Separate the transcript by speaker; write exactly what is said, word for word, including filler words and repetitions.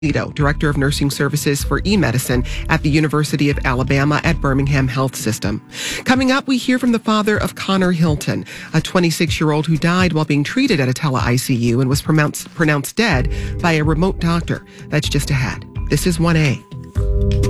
Speaker 1: Director of Nursing Services for E-Medicine at the University of Alabama at Birmingham Health System. Coming up, we hear from the father of Connor Hilton, a twenty-six-year-old who died while being treated at a tele-I C U and was pronounced, pronounced dead by a remote doctor. That's just ahead. This is one A.